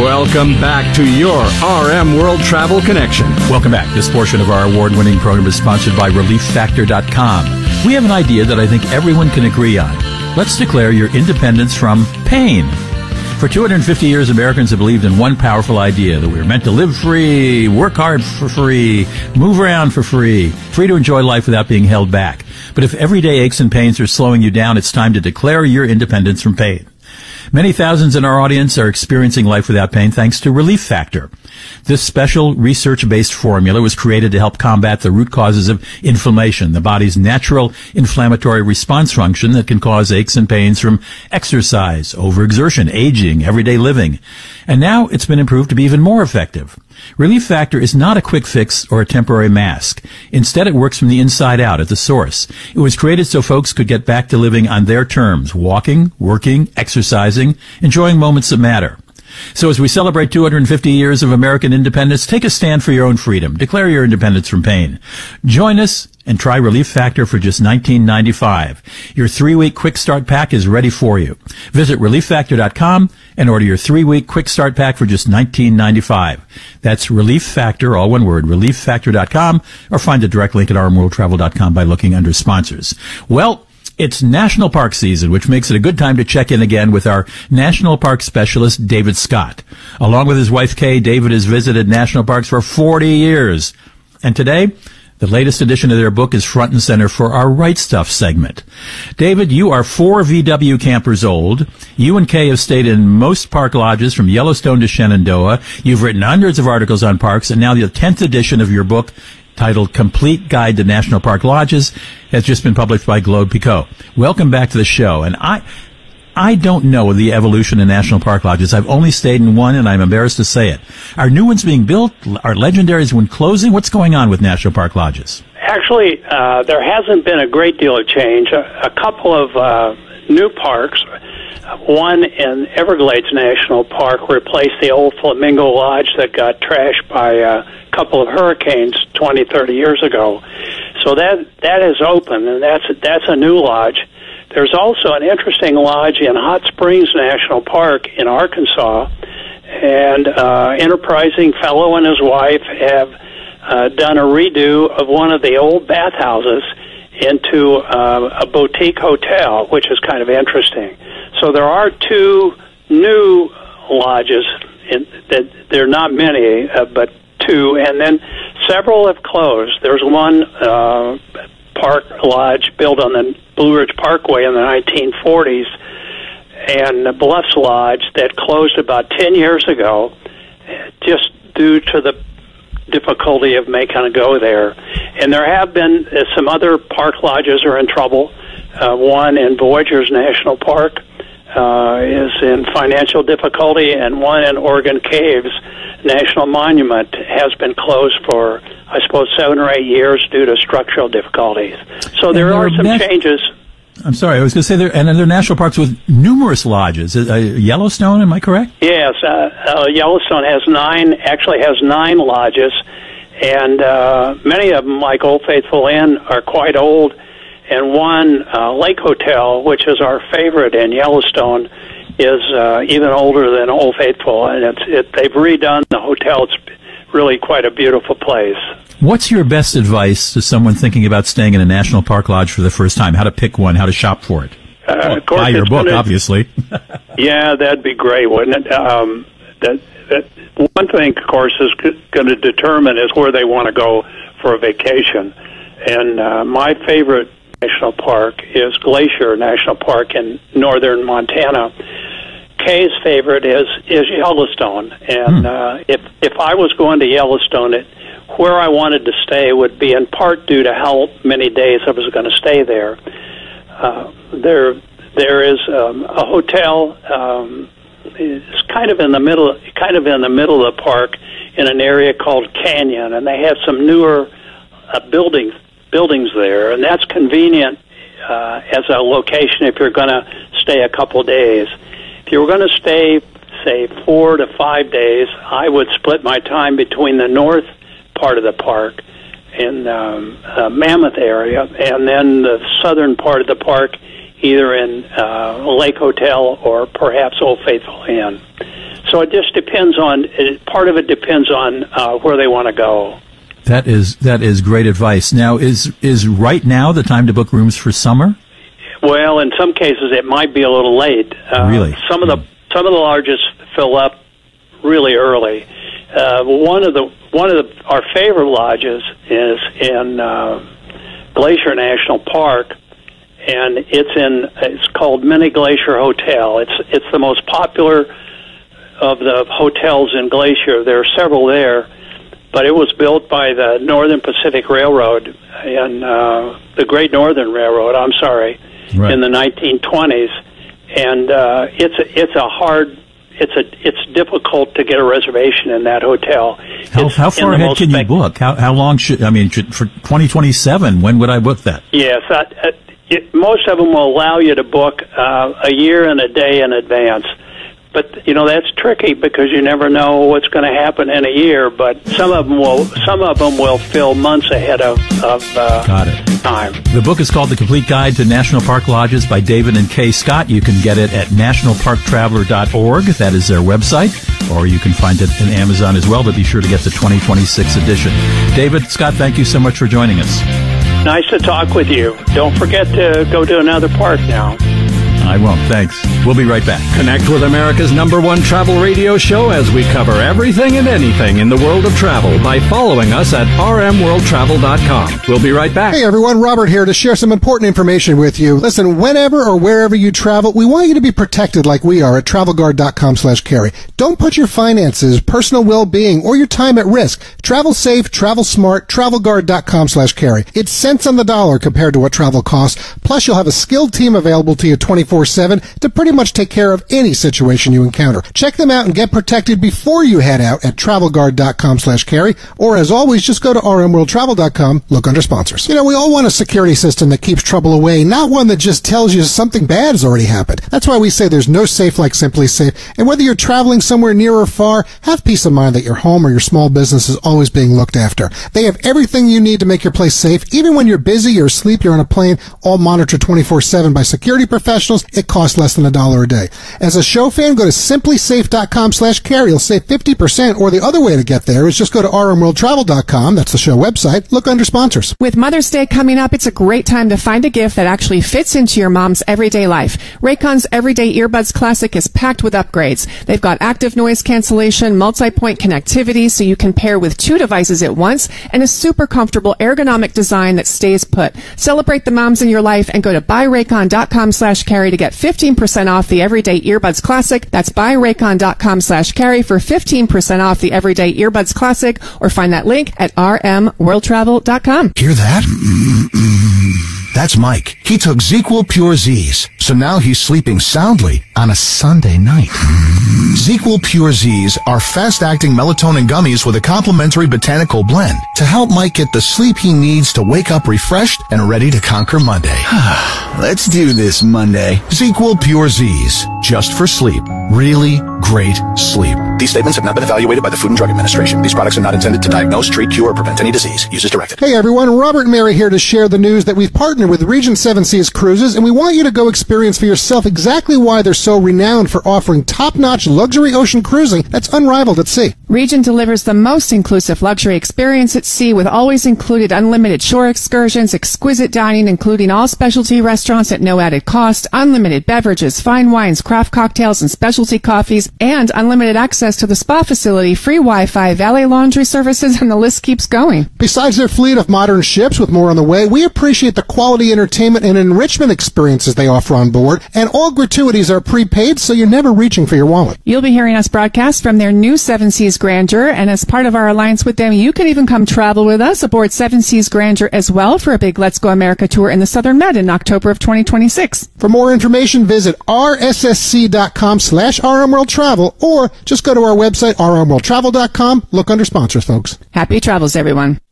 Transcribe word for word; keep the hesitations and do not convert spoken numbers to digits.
Welcome back to your R M World Travel Connection. Welcome back. This portion of our award-winning program is sponsored by Relief Factor dot com. We have an idea that I think everyone can agree on. Let's declare your independence from pain. For two hundred fifty years, Americans have believed in one powerful idea, that we are meant to live free, work hard for free, move around for free, free to enjoy life without being held back. But if everyday aches and pains are slowing you down, it's time to declare your independence from pain. Many thousands in our audience are experiencing life without pain thanks to Relief Factor. This special research-based formula was created to help combat the root causes of inflammation, the body's natural inflammatory response function that can cause aches and pains from exercise, overexertion, aging, everyday living. And now it's been improved to be even more effective. Relief Factor is not a quick fix or a temporary mask. Instead, it works from the inside out at the source. It was created so folks could get back to living on their terms, walking, working, exercising, enjoying moments that matter. So as we celebrate two hundred fifty years of American independence, take a stand for your own freedom. Declare your independence from pain. Join us and try Relief Factor for just nineteen ninety-five. Your three-week quick start pack is ready for you. Visit Relief Factor dot com and order your three-week quick start pack for just nineteen ninety-five. That's Relief Factor, all one word, Relief Factor dot com, or find a direct link at R M World Travel dot com by looking under sponsors. Well, it's National Park season, which makes it a good time to check in again with our National Park specialist, David Scott. Along with his wife, Kay, David has visited national parks for forty years. And today, the latest edition of their book is front and center for our Right Stuff segment. David, you are four V W campers old. You and Kay have stayed in most park lodges from Yellowstone to Shenandoah. You've written hundreds of articles on parks, and now the tenth edition of your book, titled Complete Guide to National Park Lodges, has just been published by Globe Pico. Welcome back to the show. And I I don't know the evolution in national park lodges. I've only stayed in one, and I'm embarrassed to say it. Are new ones being built? Are legendaries when closing? What's going on with national park lodges? Actually, uh, there hasn't been a great deal of change. A, a couple of uh, new parks, one in Everglades National Park, replaced the old Flamingo Lodge that got trashed by a couple of hurricanes twenty, thirty years ago. So that that is open, and that's that's a new lodge. There's also an interesting lodge in Hot Springs National Park in Arkansas, and uh, enterprising fellow and his wife have uh, done a redo of one of the old bathhouses into uh, a boutique hotel, which is kind of interesting. So there are two new lodges. In, that there are not many, uh, but two, and then several have closed. There's one uh, park lodge built on the Blue Ridge Parkway in the nineteen forties, and the Bluffs Lodge that closed about ten years ago, just due to the difficulty of making a go there. And there have been uh, some other park lodges are in trouble. Uh, one in Voyageurs National Park uh, is in financial difficulty, and one in Oregon Caves National Monument has been closed for, I suppose, seven or eight years due to structural difficulties. So there are some changes. I'm sorry, I was going to say there, and there are national parks with numerous lodges. Uh, Yellowstone, am I correct? Yes, uh, uh, Yellowstone has nine, actually has nine lodges, and uh, many of them, like Old Faithful Inn, are quite old. And one, uh, Lake Hotel, which is our favorite in Yellowstone, is uh, even older than Old Faithful, and it's it, they've redone the hotel. It's really quite a beautiful place. What's your best advice to someone thinking about staying in a national park lodge for the first time? How to pick one, how to shop for it? Uh, well, of course, buy your book, gonna, obviously. Yeah, that'd be great, wouldn't it? Um, that, that one thing, of course, is going to determine is where they want to go for a vacation. And uh, my favorite national park is Glacier National Park in northern Montana. Kay's favorite is is Yellowstone, and hmm. uh, if if I was going to Yellowstone, it, where I wanted to stay would be in part due to how many days I was going to stay there. Uh, there there is um, a hotel. Um, it's kind of in the middle, kind of in the middle of the park, in an area called Canyon, and they have some newer uh, buildings buildings there, and that's convenient uh, as a location if you're going to stay a couple days. If you were going to stay, say, four to five days, I would split my time between the north part of the park in um, uh, Mammoth area, and then the southern part of the park, either in uh, Lake Hotel or perhaps Old Faithful Inn. so it just depends on, it, part of it depends on uh, where they want to go. That is that is great advice. Now, is is right now the time to book rooms for summer? Well, in some cases it might be a little late. Uh, really? Some of the some of the lodges fill up really early. Uh, one of the one of the, our favorite lodges is in uh, Glacier National Park, and it's in it's called Mini Glacier Hotel. It's it's the most popular of the hotels in Glacier. There are several there. But it was built by the Northern Pacific Railroad and uh, the Great Northern Railroad. I'm sorry, right. in the nineteen twenties, and uh, it's a, it's a hard, it's a it's difficult to get a reservation in that hotel. How, how far ahead can you book? How how long should I mean should, for twenty twenty-seven? When would I book that? Yes, I, I, it, most of them will allow you to book uh, a year and a day in advance. But, you know, that's tricky because you never know what's going to happen in a year. But some of them will some of them will fill months ahead of, of uh, Got it. time. The book is called The Complete Guide to National Park Lodges by David and Kay Scott. You can get it at national park traveler dot org. That is their website. Or you can find it in Amazon as well. But be sure to get the twenty twenty-six edition. David, Scott, thank you so much for joining us. Nice to talk with you. Don't forget to go to another park now. I won't. Thanks. We'll be right back. Connect with America's number one travel radio show as we cover everything and anything in the world of travel by following us at r m world travel dot com. We'll be right back. Hey everyone, Robert here to share some important information with you. Listen, whenever or wherever you travel, we want you to be protected like we are at travel guard dot com slash carry. Don't put your finances, personal well-being, or your time at risk. Travel safe, travel smart, travel guard dot com slash carry. It's cents on the dollar compared to what travel costs. Plus, you'll have a skilled team available to you twenty-four seven to pretty much take care of any situation you encounter. Check them out and get protected before you head out at travel guard dot com slash carry, or as always, just go to r m world travel dot com, look under sponsors. You know, we all want a security system that keeps trouble away, not one that just tells you something bad has already happened. That's why we say there's no safe like Simply Safe, and whether you're traveling somewhere near or far, have peace of mind that your home or your small business is always being looked after. They have everything you need to make your place safe. Even when you're busy, you're asleep, you're on a plane, all monitored twenty-four seven by security professionals. It costs less than a dollar a day. As a show fan, go to simply safe dot com slash carry. You'll save fifty percent, or the other way to get there is just go to r m world travel dot com. That's the show website. Look under sponsors. With Mother's Day coming up, it's a great time to find a gift that actually fits into your mom's everyday life. Raycon's Everyday Earbuds Classic is packed with upgrades. They've got active noise cancellation, multi-point connectivity so you can pair with two devices at once, and a super comfortable ergonomic design that stays put. Celebrate the moms in your life and go to buy raycon dot com slash carry to get fifteen percent off the Everyday Earbuds Classic. That's buy raycon dot com slash carry for fifteen percent off the Everyday Earbuds Classic, or find that link at r m world travel dot com. Hear that? That's Mike. He took ZzzQuil Pure Z's, so now he's sleeping soundly on a Sunday night. ZzzQuil Pure Z's are fast-acting melatonin gummies with a complementary botanical blend to help Mike get the sleep he needs to wake up refreshed and ready to conquer Monday. Let's do this Monday. ZzzQuil Pure Z's, just for sleep. Really great sleep. These statements have not been evaluated by the Food and Drug Administration. These products are not intended to diagnose, treat, cure, or prevent any disease. Use as directed. Hey everyone, Robert and Mary here to share the news that we've partnered with Regent Seven Seas Cruises, and we want you to go experience for yourself exactly why they're so renowned for offering top-notch luxury ocean cruising that's unrivaled at sea. Regent delivers the most inclusive luxury experience at sea with always included unlimited shore excursions, exquisite dining including all specialty restaurants at no added cost, unlimited beverages, fine wines, craft cocktails, and specialty coffees, and unlimited access to the spa facility, free Wi-Fi, valet laundry services, and the list keeps going. Besides their fleet of modern ships with more on the way, we appreciate the quality entertainment and enrichment experiences they offer on board, and all gratuities are prepaid, so you're never reaching for your wallet. You'll be hearing us broadcast from their new Seven Seas Grandeur, and as part of our alliance with them, you can even come travel with us aboard Seven Seas Grandeur as well for a big Let's Go America tour in the Southern Med in October of twenty twenty-six. For more information, visit r s s c dot com slash r m world travel, or just go to our website, r m world travel dot com. Look under sponsors, folks. Happy travels, everyone.